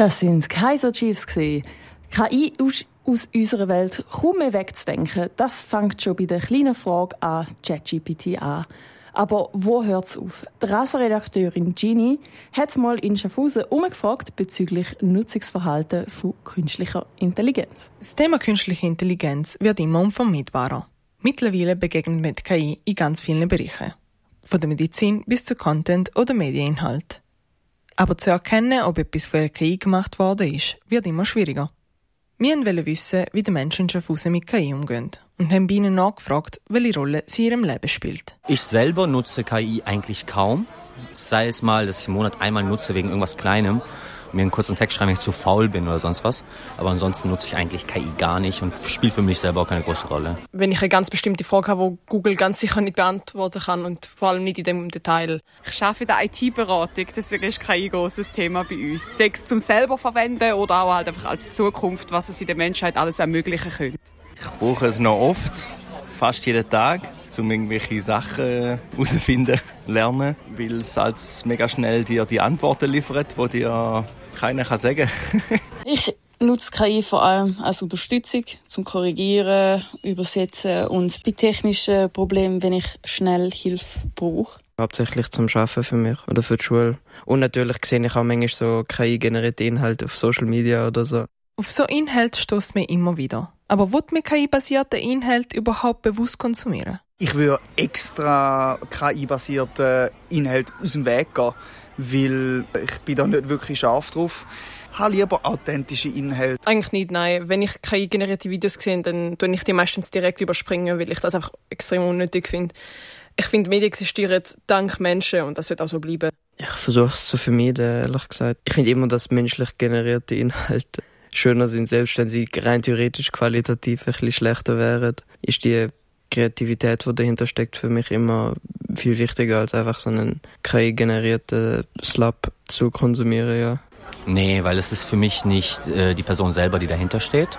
Das sind Kaiser Chiefs gewesen. KI aus unserer Welt kaum mehr wegzudenken, das fängt schon bei der kleinen Frage an ChatGPT an. Aber wo hört es auf? Die Raser-Redakteurin Gini hat mal in Schaffhausen umgefragt bezüglich Nutzungsverhalten von künstlicher Intelligenz. Das Thema künstliche Intelligenz wird immer unvermeidbarer. Mittlerweile begegnet man KI in ganz vielen Bereichen. Von der Medizin bis zu Content oder Medieninhalt. Aber zu erkennen, ob etwas von der KI gemacht worden ist, wird immer schwieriger. Wir wollten wissen, wie die Menschen in Schaffhausen mit KI umgehen und haben bei ihnen nachgefragt, welche Rolle sie in ihrem Leben spielt. Ich selber nutze KI eigentlich kaum. Sei es mal, dass ich im Monat einmal nutze wegen irgendwas Kleinem. Mir einen kurzen Text schreiben, wenn ich zu faul bin oder sonst was. Aber ansonsten nutze ich eigentlich KI gar nicht und spielt für mich selber auch keine große Rolle. Wenn ich eine ganz bestimmte Frage habe, die Google ganz sicher nicht beantworten kann und vor allem nicht in dem Detail. Ich arbeite in der IT-Beratung, deswegen ist KI ein grosses Thema bei uns. Sei es zum selber verwenden oder auch halt einfach als Zukunft, was es in der Menschheit alles ermöglichen könnte. Ich brauche es noch oft, fast jeden Tag, um irgendwelche Sachen herauszufinden, lernen, weil es halt mega schnell dir die Antworten liefert, die dir keiner sagen kann. Ich nutze KI vor allem als Unterstützung, zum Korrigieren, Übersetzen und bei technischen Problemen, wenn ich schnell Hilfe brauche. Hauptsächlich zum Arbeiten für mich oder für die Schule. Und natürlich sehe ich auch manchmal so KI-generierte Inhalte auf Social Media oder so. Auf so Inhalte stößt man immer wieder. Aber will man KI-basierte Inhalte überhaupt bewusst konsumieren? Ich würde extra KI-basierte Inhalte aus dem Weg gehen, weil ich bin da nicht wirklich scharf drauf. Ich habe lieber authentische Inhalte. Eigentlich nicht, nein. Wenn ich KI-generierte Videos sehe, dann tue ich die meistens direkt überspringen, weil ich das einfach extrem unnötig finde. Ich finde, Medien existieren dank Menschen und das wird auch so bleiben. Ich versuche es zu vermeiden, ehrlich gesagt. Ich finde immer, dass menschlich generierte Inhalte schöner sind, selbst wenn sie rein theoretisch qualitativ ein bisschen schlechter wären. Ist die Kreativität, die dahinter steckt, für mich immer viel wichtiger, als einfach so einen KI-generierten Slap zu konsumieren, ja. Nee, weil es ist für mich nicht die Person selber, die dahinter steht.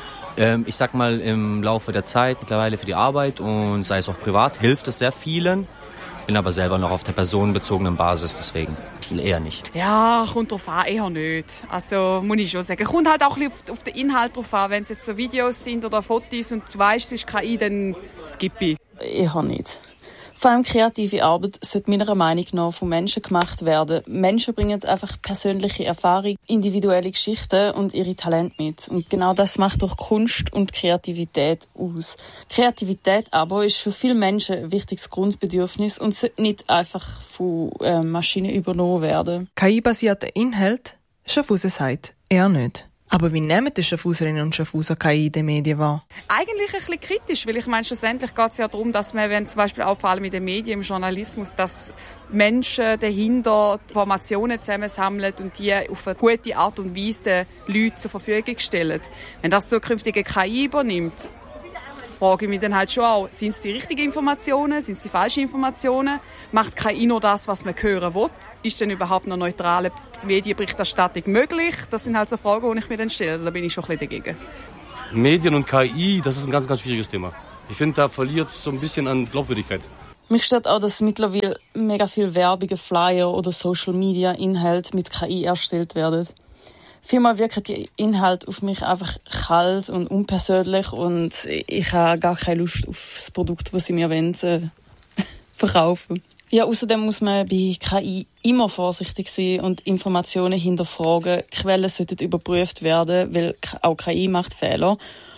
Ich sag mal, im Laufe der Zeit, mittlerweile für die Arbeit und sei es auch privat, hilft es sehr vielen. Bin aber selber noch auf der personenbezogenen Basis, deswegen eher nicht. Ja, kommt drauf an, eher nicht. Also muss ich schon sagen. Kommt halt auch ein bisschen auf den Inhalt drauf an. Wenn es jetzt so Videos sind oder Fotos und du weißt, es ist KI, dann skippe ich. Eher nicht. Vor allem kreative Arbeit sollte meiner Meinung nach von Menschen gemacht werden. Menschen bringen einfach persönliche Erfahrung, individuelle Geschichten und ihre Talente mit. Und genau das macht doch Kunst und Kreativität aus. Kreativität aber ist für viele Menschen ein wichtiges Grundbedürfnis und sollte nicht einfach von Maschinen übernommen werden. KI-basierte Inhalte, Schaffhausen sagt, eher nicht. Aber wie nehmen die Schaffhauserinnen und Schaffhauser KI in den Medien wahr? Eigentlich ein bisschen kritisch, weil ich meine, schlussendlich geht es ja darum, dass man, wenn zum Beispiel auch vor allem in den Medien, im Journalismus, dass Menschen dahinter Informationen zusammensammeln und die auf eine gute Art und Weise den Leuten zur Verfügung stellen. Wenn das zukünftige KI übernimmt, frage ich mich dann halt schon auch, sind es die richtigen Informationen, sind es die falschen Informationen? Macht KI nur das, was man hören will? Ist denn überhaupt noch neutrale Medienberichterstattung möglich? Das sind halt so Fragen, die ich mir dann stelle. Also da bin ich schon ein bisschen dagegen. Medien und KI, das ist ein ganz, ganz schwieriges Thema. Ich finde, da verliert es so ein bisschen an Glaubwürdigkeit. Mich stört auch, dass mittlerweile mega viel Werbung, Flyer oder Social-Media-Inhalte mit KI erstellt werden. Vielmal wirken die Inhalte auf mich einfach kalt und unpersönlich und ich habe gar keine Lust auf das Produkt, das sie mir wollen, verkaufen. Ja, außerdem muss man bei KI immer vorsichtig sein und Informationen hinterfragen. Quellen sollten überprüft werden, weil auch KI macht Fehler.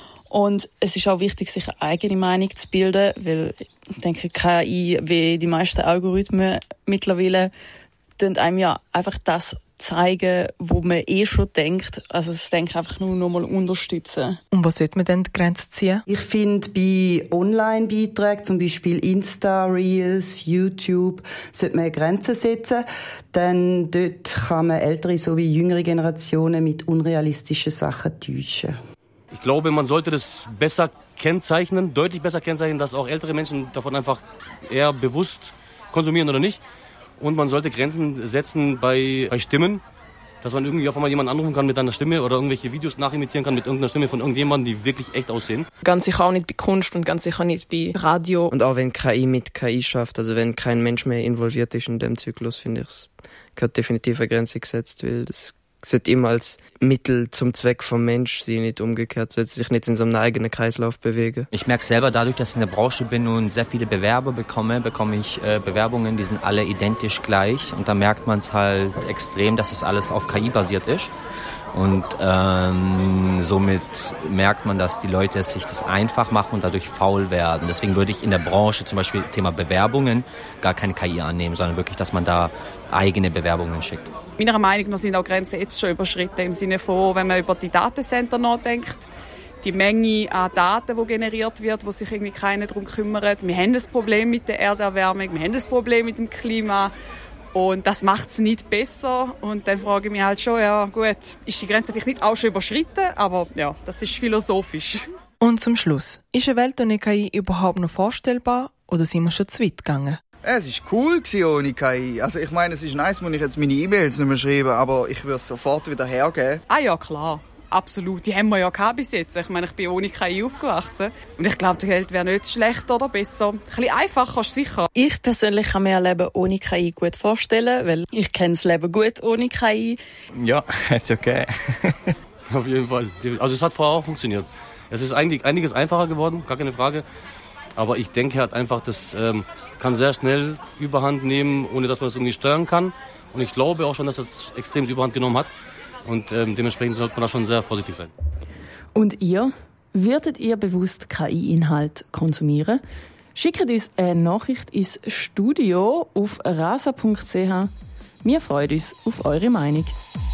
Und es ist auch wichtig, sich eine eigene Meinung zu bilden, weil ich denke, KI, wie die meisten Algorithmen mittlerweile, tun einem ja einfach das zeigen, wo man schon denkt. Also das Denken einfach nur noch mal unterstützen. Und wo sollte man denn die Grenze ziehen? Ich finde, bei Online-Beiträgen, zum Beispiel Insta, Reels, YouTube, sollte man Grenzen setzen. Denn dort kann man ältere sowie jüngere Generationen mit unrealistischen Sachen täuschen. Ich glaube, man sollte das besser kennzeichnen, deutlich besser kennzeichnen, dass auch ältere Menschen davon einfach eher bewusst konsumieren oder nicht. Und man sollte Grenzen setzen bei Stimmen, dass man irgendwie auf einmal jemanden anrufen kann mit einer Stimme oder irgendwelche Videos nachimitieren kann mit irgendeiner Stimme von irgendjemandem, die wirklich echt aussehen. Ganz sicher auch nicht bei Kunst und ganz sicher nicht bei Radio. Und auch wenn KI mit KI schafft, also wenn kein Mensch mehr involviert ist in dem Zyklus, finde ich, es gehört definitiv eine Grenze gesetzt, weil das sollte immer als Mittel zum Zweck vom Mensch sein, nicht umgekehrt. Sollte sich nicht in so einem eigenen Kreislauf bewegen. Ich merke selber, dadurch, dass ich in der Branche bin und sehr viele Bewerber bekomme ich Bewerbungen, die sind alle identisch gleich. Und da merkt man es halt extrem, dass es alles auf KI basiert ist. Und somit merkt man, dass die Leute sich das einfach machen und dadurch faul werden. Deswegen würde ich in der Branche zum Beispiel Thema Bewerbungen gar keine KI annehmen, sondern wirklich, dass man da eigene Bewerbungen schickt. Meiner Meinung nach sind auch Grenzen jetzt schon überschritten, im Sinne von, wenn man über die Datencenter nachdenkt, die Menge an Daten, die generiert wird, wo sich irgendwie keiner darum kümmert. Wir haben das Problem mit der Erderwärmung, wir haben das Problem mit dem Klima. Und das macht es nicht besser. Und dann frage ich mich halt schon, ja gut, ist die Grenze vielleicht nicht auch schon überschritten? Aber ja, das ist philosophisch. Und zum Schluss, ist eine Welt ohne KI überhaupt noch vorstellbar oder sind wir schon zu weit gegangen? Es war cool ohne KI. Also ich meine, es ist nice, wenn ich jetzt meine E-Mails nicht mehr schreibe, aber ich würde es sofort wieder hergeben. Ah ja, klar. Absolut. Die haben wir ja gehabt bis jetzt. Ich meine, ich bin ohne KI aufgewachsen. Und ich glaube, die Welt wäre nicht schlechter oder besser. Ein bisschen einfacher ist sicher. Ich persönlich kann mir ein Leben ohne KI gut vorstellen, weil ich kenne das Leben gut ohne KI. Ja, jetzt okay. Auf jeden Fall. Also es hat vorher auch funktioniert. Es ist eigentlich einiges einfacher geworden, gar keine Frage. Aber ich denke halt einfach, das kann sehr schnell Überhand nehmen, ohne dass man das irgendwie steuern kann. Und ich glaube auch schon, dass das extrem Überhand genommen hat. Und dementsprechend sollte man da schon sehr vorsichtig sein. Und ihr? Würdet ihr bewusst KI-Inhalt konsumieren? Schickt uns eine Nachricht ins Studio auf rasa.ch. Wir freuen uns auf eure Meinung.